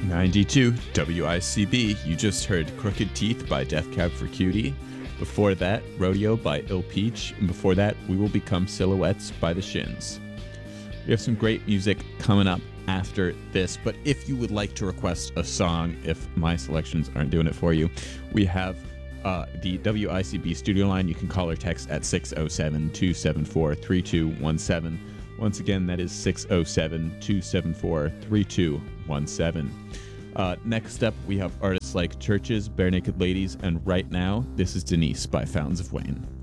92 WICB. You just heard Crooked Teeth by Death Cab for Cutie. Before that, Rodeo by Ill Peach. And before that, We Will Become Silhouettes by The Shins. We have some great music coming up after this, but if you would like to request a song, if my selections aren't doing it for you, we have the WICB studio line. You can call or text at 607-274-3217. Once again, that is 607-274-3217. Next up, we have artists like Churches, Bare Naked Ladies, and right now, this is Denise by Fountains of Wayne.